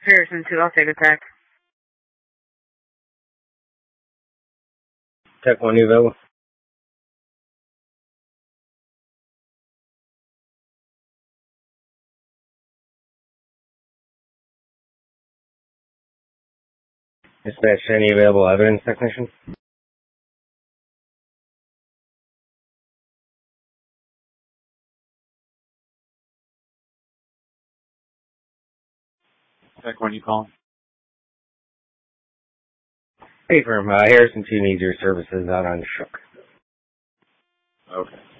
Harrison 2, I'll take a tech. Tech 1 available. Dispatch any available evidence technician. Tech 1, you calling? Hey, firm. Harrison 2 needs your services out on Shook. Okay.